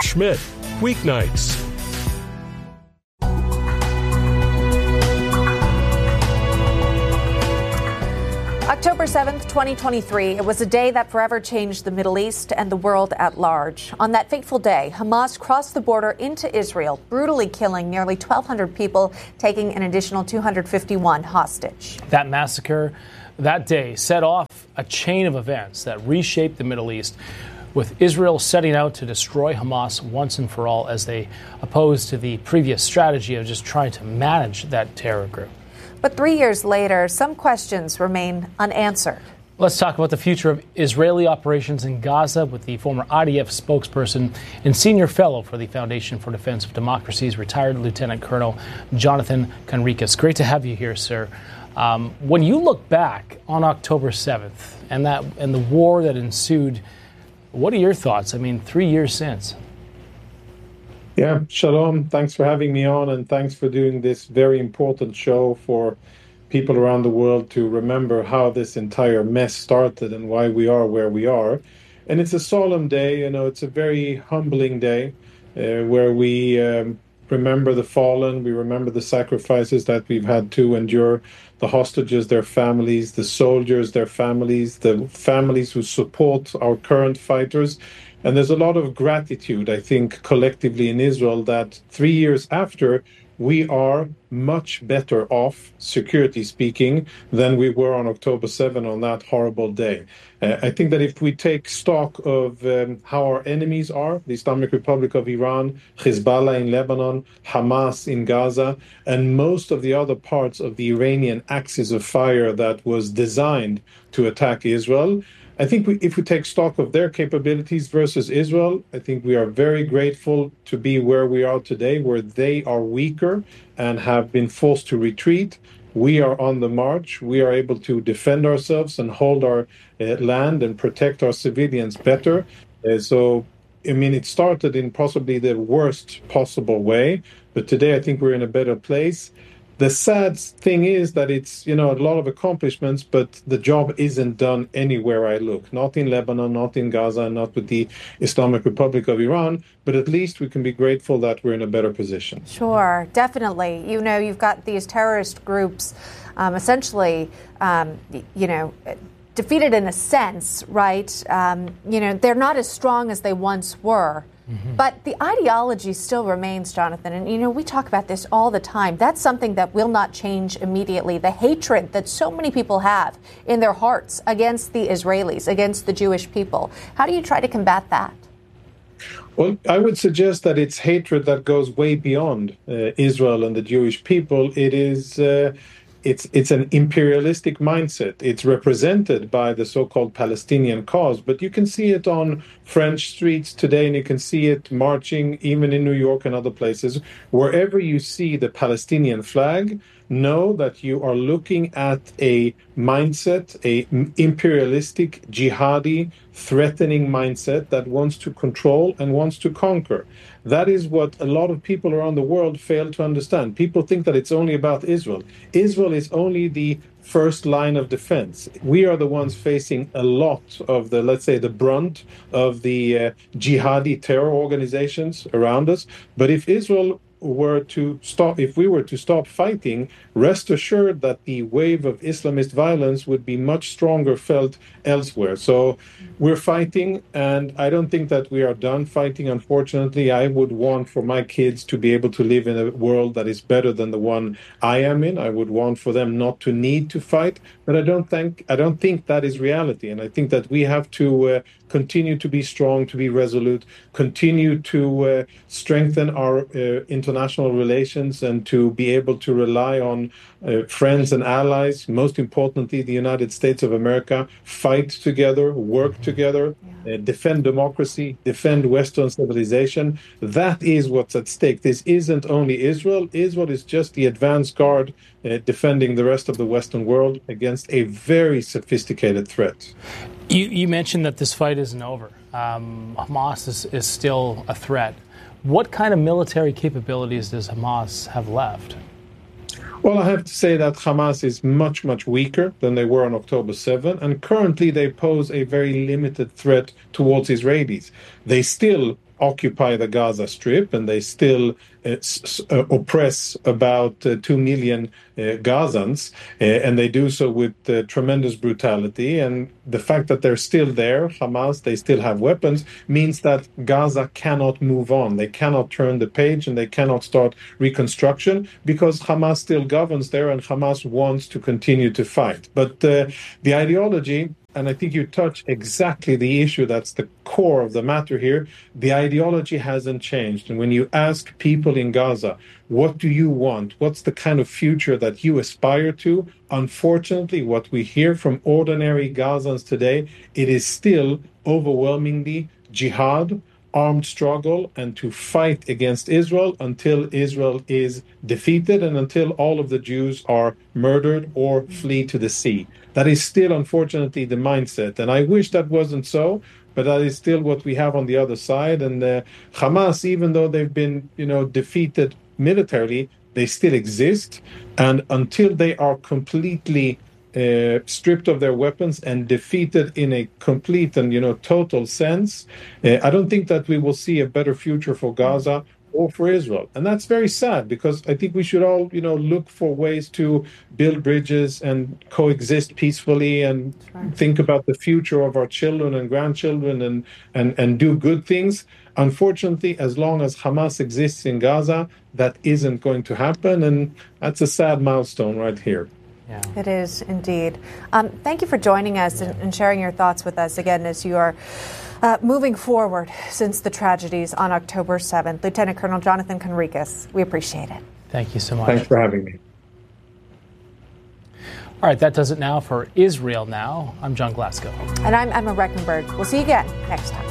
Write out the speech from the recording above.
Schmidt, weeknights. October 7th, 2023, it was a day that forever changed the Middle East and the world at large. On that fateful day, Hamas crossed the border into Israel, brutally killing nearly 1,200 people, taking an additional 251 hostage. That massacre that day set off a chain of events that reshaped the Middle East, with Israel setting out to destroy Hamas once and for all as they opposed to the previous strategy of just trying to manage that terror group. But 3 years later, some questions remain unanswered. Let's talk about the future of Israeli operations in Gaza with the former IDF spokesperson and senior fellow for the Foundation for Defense of Democracy's retired Lieutenant Colonel Jonathan Conricus. Great to have you here, sir. When you look back on October 7th and the war that ensued, what are your thoughts? 3 years since. Yeah, shalom. Thanks for having me on, and thanks for doing this very important show for people around the world to remember how this entire mess started and why we are where we are. And it's a solemn day, it's a very humbling day where we remember the fallen, we remember the sacrifices that we've had to endure, the hostages, their families, the soldiers, their families, the families who support our current fighters. And there's a lot of gratitude, I think, collectively in Israel that 3 years after, we are much better off, security speaking, than we were on October 7 on that horrible day. I think that if we take stock of how our enemies are, the Islamic Republic of Iran, Hezbollah in Lebanon, Hamas in Gaza, and most of the other parts of the Iranian axis of fire that was designed to attack Israel, I think if we take stock of their capabilities versus Israel, I think we are very grateful to be where we are today, where they are weaker and have been forced to retreat. We are on the march. We are able to defend ourselves and hold our land and protect our civilians better. It started in possibly the worst possible way, but today I think we're in a better place. The sad thing is that it's, a lot of accomplishments, but the job isn't done anywhere I look. Not in Lebanon, not in Gaza, not with the Islamic Republic of Iran, but at least we can be grateful that we're in a better position. Sure, definitely. You've got these terrorist groups essentially, defeated in a sense, right? They're not as strong as they once were. Mm-hmm. But the ideology still remains, Jonathan. And, we talk about this all the time. That's something that will not change immediately. The hatred that so many people have in their hearts against the Israelis, against the Jewish people. How do you try to combat that? Well, I would suggest that it's hatred that goes way beyond Israel and the Jewish people. It is... It's an imperialistic mindset. It's represented by the so-called Palestinian cause, but you can see it on French streets today, and you can see it marching even in New York and other places. Wherever you see the Palestinian flag, know that you are looking at a mindset, a imperialistic, jihadi, threatening mindset that wants to control and wants to conquer. That is what a lot of people around the world fail to understand. People think that it's only about Israel. Israel is only the first line of defense. We are the ones facing a lot of the, let's say, the brunt of the jihadi terror organizations around us. But if Israel were to stop, if we were to stop fighting, rest assured that the wave of Islamist violence would be much stronger felt elsewhere. So we're fighting, and I don't think that we are done fighting. Unfortunately, I would want for my kids to be able to live in a world that is better than the one I am in. I would want for them not to need to fight, but I don't think that is reality. And I think that we have to continue to be strong, to be resolute, continue to strengthen our international relations, and to be able to rely on friends and allies, most importantly, the United States of America, fight together, work together, defend democracy, defend Western civilization. That is what's at stake. This isn't only Israel. Israel is just the advance guard defending the rest of the Western world against a very sophisticated threat. You mentioned that this fight isn't over. Hamas is still a threat. What kind of military capabilities does Hamas have left? Well, I have to say that Hamas is much, much weaker than they were on October 7, and currently they pose a very limited threat towards Israelis. They still occupy the Gaza Strip, and they still oppress about 2 million Gazans, and they do so with tremendous brutality. And the fact that they're still there, Hamas, they still have weapons, means that Gaza cannot move on. They cannot turn the page, and they cannot start reconstruction because Hamas still governs there, and Hamas wants to continue to fight. But the ideology, and I think you touch exactly the issue that's the core of the matter here, the ideology hasn't changed. And when you ask people in Gaza, what do you want? What's the kind of future that you aspire to? Unfortunately, what we hear from ordinary Gazans today, it is still overwhelmingly jihad, armed struggle, and to fight against Israel until Israel is defeated and until all of the Jews are murdered or flee to the sea. That is still, unfortunately, the mindset. And I wish that wasn't so, but that is still what we have on the other side. And Hamas, even though they've been, defeated militarily, they still exist. And until they are completely stripped of their weapons and defeated in a complete and total sense, I don't think that we will see a better future for Gaza or for Israel. And that's very sad, because I think we should all look for ways to build bridges and coexist peacefully and think about the future of our children and grandchildren and do good things. Unfortunately, as long as Hamas exists in Gaza, that isn't going to happen, and that's a sad milestone right here. Yeah. It is indeed. Thank you for joining us and sharing your thoughts with us again as you are moving forward since the tragedies on October 7th. Lieutenant Colonel Jonathan Conricus, we appreciate it. Thank you so much. Thanks for having me. All right, that does it now for Israel Now. I'm John Glasgow. And I'm Emma Reckenberg. We'll see you again next time.